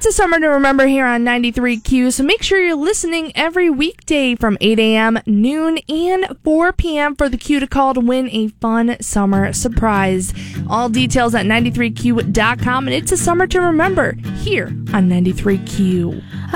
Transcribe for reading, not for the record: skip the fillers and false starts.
It's a summer to remember here on 93Q, so make sure you're listening every weekday from 8 a.m., noon, and 4 p.m. for the Q to call to win a fun summer surprise. All details at 93Q.com, and it's a summer to remember here on 93Q.